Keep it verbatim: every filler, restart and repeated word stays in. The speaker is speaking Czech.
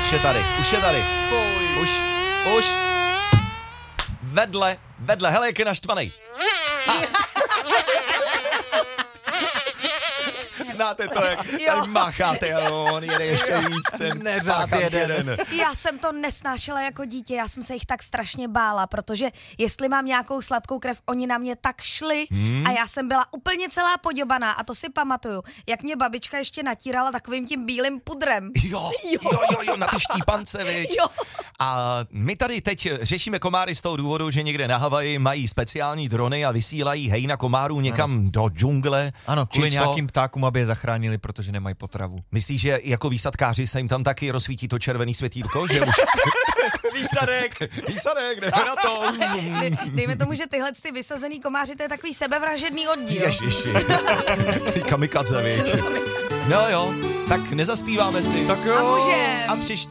Už je tady, už je tady. Fuj. Už, už. Vedle, vedle, hele, jak je naštvanej. Znáte to, jak tady mácháte, jo, on jede ještě víc, ten neřád jeden. Já jsem to nesnášela jako dítě, já jsem se jich tak strašně bála, protože jestli mám nějakou sladkou krev, oni na mě tak šli hmm. a já jsem byla úplně celá poděbaná a to si pamatuju, jak mě babička ještě natírala takovým tím bílým pudrem. Jo, jo, jo, jo, jo na ty štípance, viď? Jo. A my tady teď řešíme komáry z toho důvodu, že někde na Havaji mají speciální drony a vysílají hejna komárů někam ano. do džungle. Ano, kvůli nějakým ptákům, aby je zachránili, protože nemají potravu. Myslíš, že jako výsadkáři se jim tam taky rozsvítí to červený světýlko, že už... Výsadek, výsadek, jdeme na to. Dej, dejme tomu, že tyhle ty vysazený komáři, to je takový sebevražedný oddíl. Ježiši, kamikadze, viď. No jo, tak nezaspíváme si. Tak jo. A můžem. A tři,